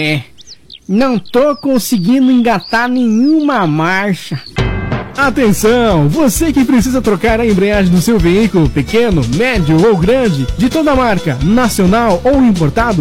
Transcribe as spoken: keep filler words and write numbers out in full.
É, não tô conseguindo engatar nenhuma marcha. Atenção, você que precisa trocar a embreagem do seu veículo, pequeno, médio ou grande, de toda marca, nacional ou importado,